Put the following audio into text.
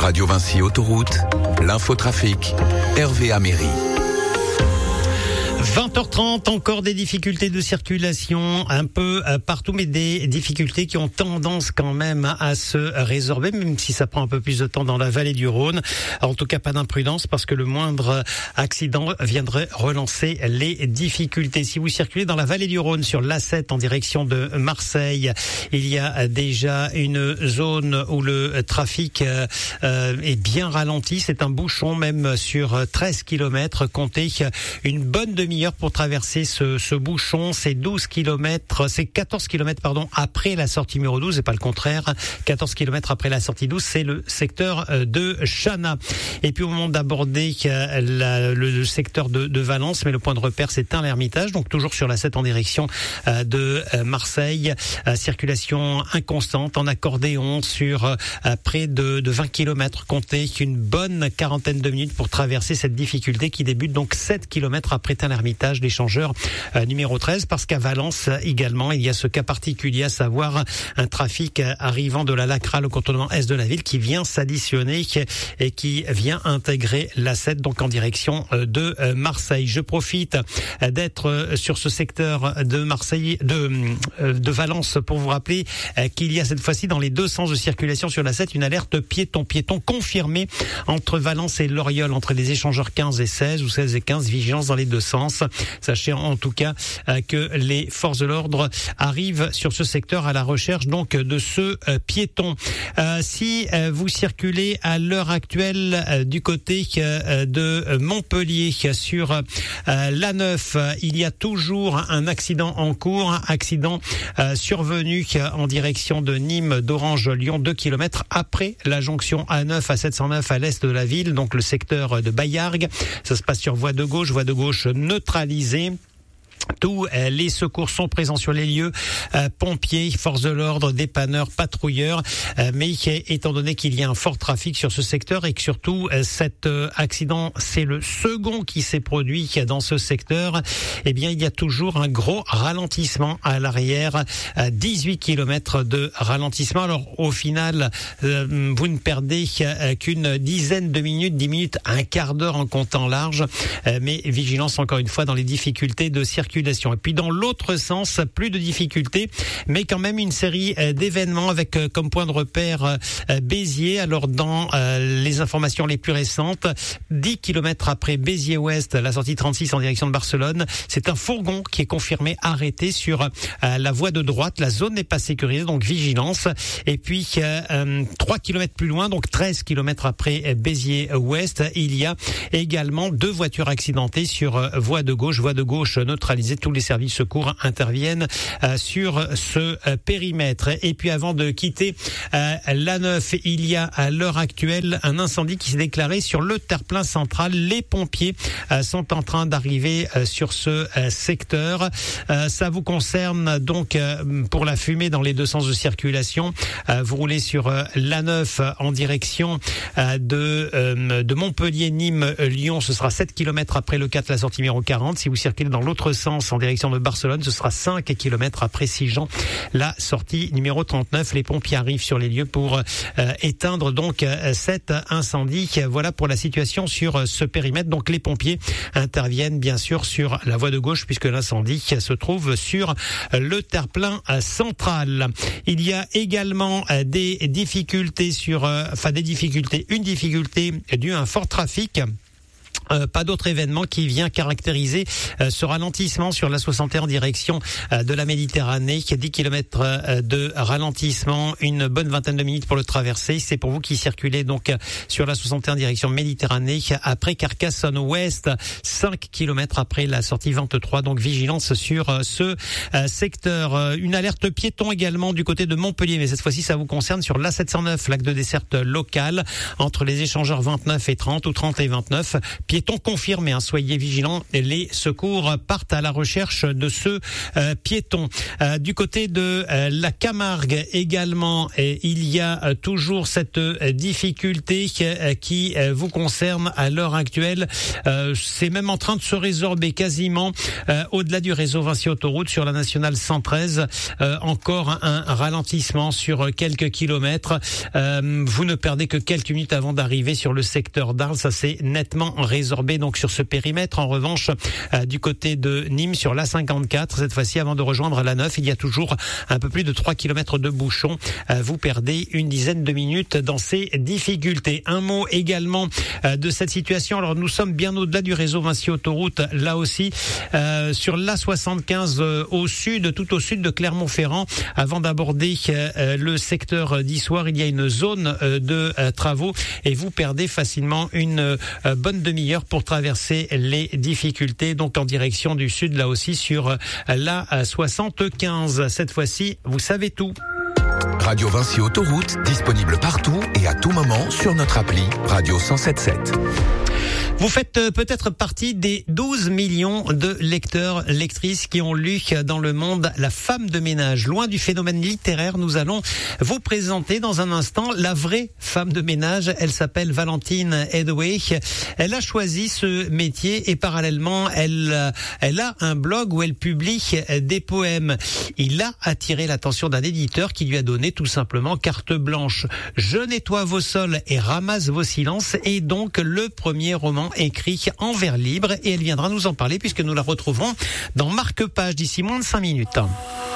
Radio Vinci Autoroute, l'infotrafic, Hervé Améry. 20h30, encore des difficultés de circulation un peu partout, mais des difficultés qui ont tendance quand même à se résorber, même si ça prend un peu plus de temps dans la vallée du Rhône. En tout cas, pas d'imprudence parce que le moindre accident viendrait relancer les difficultés. Si vous circulez dans la vallée du Rhône sur l'A7 en direction de Marseille, il y a déjà une zone où le trafic est bien ralenti. C'est un bouchon même sur 13 km. Comptez une bonne demi-heure pour traverser ce bouchon. C'est 14 km après la sortie numéro 12 et pas le contraire. 14 km après la sortie 12, c'est le secteur de Chana. Et puis au moment d'aborder le secteur de Valence, mais le point de repère c'est l'Ermitage, donc toujours sur la 7 en direction de Marseille. Circulation inconstante en accordéon sur près de 20 km. Comptez une bonne quarantaine de minutes pour traverser cette difficulté qui débute donc 7 km après l'Ermitage, l'échangeur numéro 13, parce qu'à Valence également, il y a ce cas particulier, à savoir un trafic arrivant de la Lacrale au contournement est de la ville qui vient s'additionner et qui vient intégrer la 7, donc en direction de Marseille. Je profite d'être sur ce secteur de Marseille, de Valence, pour vous rappeler qu'il y a cette fois-ci dans les deux sens de circulation sur la 7 une alerte piéton confirmée entre Valence et Loriol, entre les échangeurs 15 et 16 ou 16 et 15, vigilance dans les deux sens. Sachez en tout cas que les forces de l'ordre arrivent sur ce secteur à la recherche donc de ce piéton. Si vous circulez à l'heure actuelle du côté de Montpellier sur l'A9, il y a toujours un accident en cours, accident survenu en direction de Nîmes, d'Orange, Lyon, 2 km après la jonction A9 à 709 à l'est de la ville, donc le secteur de Baillargues. Ça se passe sur voie de gauche neutralisée. Tous les secours sont présents sur les lieux, pompiers, forces de l'ordre, dépanneurs, patrouilleurs, mais étant donné qu'il y a un fort trafic sur ce secteur et que surtout cet accident, c'est le second qui s'est produit dans ce secteur, eh bien il y a toujours un gros ralentissement à l'arrière, 18 km de ralentissement. Alors au final, vous ne perdez qu'une dizaine de minutes, 10 minutes, un quart d'heure en comptant large, mais vigilance encore une fois dans les difficultés de circulation. Et puis dans l'autre sens, plus de difficultés, mais quand même une série d'événements avec comme point de repère Béziers. Alors dans les informations les plus récentes, 10 km après Béziers-Ouest, la sortie 36 en direction de Barcelone, c'est un fourgon qui est confirmé arrêté sur la voie de droite. La zone n'est pas sécurisée, donc vigilance. Et puis 3 km plus loin, donc 13 km après Béziers-Ouest, il y a également 2 voitures accidentées sur voie de gauche neutralisée. Tous les services secours interviennent sur ce périmètre. Et puis avant de quitter l'A9, il y a à l'heure actuelle un incendie qui s'est déclaré sur le terre-plein central. Les pompiers sont en train d'arriver sur ce secteur. Ça vous concerne donc pour la fumée dans les deux sens de circulation. Vous roulez sur l'A9 en direction de Montpellier, Nîmes, Lyon. Ce sera 7 km après le 4, la sortie numéro 40. Si vous circulez dans l'autre sens en direction de Barcelone, ce sera 5 km après Sigean, la sortie numéro 39. Les pompiers arrivent sur les lieux pour éteindre donc cet incendie. Voilà pour la situation sur ce périmètre. Donc les pompiers interviennent bien sûr sur la voie de gauche puisque l'incendie se trouve sur le terre-plein central. Il y a également des difficultés une difficulté due à un fort trafic. Pas d'autre événement qui vient caractériser ce ralentissement sur la 61 en direction de la Méditerranée. 10 km de ralentissement, une bonne vingtaine de minutes pour le traverser. C'est pour vous qui circulez donc sur la 61 direction Méditerranée après Carcassonne-Ouest, 5 km après la sortie 23. Donc vigilance sur ce secteur. Une alerte piéton également du côté de Montpellier, mais cette fois-ci ça vous concerne sur l'A709, lac de desserte locale entre les échangeurs 29 et 30 ou 30 et 29. piéton confirmé. Soyez vigilants, les secours partent à la recherche de ce piéton. Du côté de la Camargue également, il y a toujours cette difficulté qui vous concerne à l'heure actuelle. C'est même en train de se résorber quasiment au-delà du réseau Vinci Autoroute sur la nationale 113. Encore un ralentissement sur quelques kilomètres. Vous ne perdez que quelques minutes avant d'arriver sur le secteur d'Arles. Ça s'est nettement résorbé donc sur ce périmètre. En revanche, du côté de Nîmes sur l'A54, cette fois-ci avant de rejoindre la 9, il y a toujours un peu plus de 3 kilomètres de bouchons. Vous perdez une dizaine de minutes dans ces difficultés. Un mot également de cette situation. Alors nous sommes bien au-delà du réseau Vinci Autoroute, là aussi sur l'A75 au sud, tout au sud de Clermont-Ferrand. Avant d'aborder le secteur d'Issoire, il y a une zone de travaux et vous perdez facilement une bonne demi-heure pour traverser les difficultés. Donc en direction du sud, là aussi sur l'A75. Cette fois-ci, vous savez tout. Radio Vinci Autoroute, disponible partout et à tout moment sur notre appli Radio 107.7. Vous faites peut-être partie des 12 millions de lecteurs, lectrices qui ont lu dans le monde La femme de ménage. Loin du phénomène littéraire, nous allons vous présenter dans un instant la vraie femme de ménage. Elle s'appelle Valentine Hathaway. Elle a choisi ce métier et parallèlement, elle a un blog où elle publie des poèmes. Il a attiré l'attention d'un éditeur qui lui a donné tout simplement carte blanche. Je nettoie vos sols et ramasse vos silences est donc le premier roman écrit en vers libre et elle viendra nous en parler puisque nous la retrouverons dans Marque-Page d'ici moins de 5 minutes.